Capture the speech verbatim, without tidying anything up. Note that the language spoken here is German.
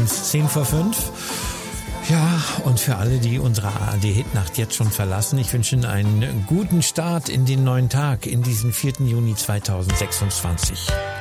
uns zehn vor fünf. Ja, und für alle, die unsere A R D-Hitnacht jetzt schon verlassen, ich wünsche Ihnen einen guten Start in den neuen Tag, in diesen vierten Juni zweitausendsechsundzwanzig.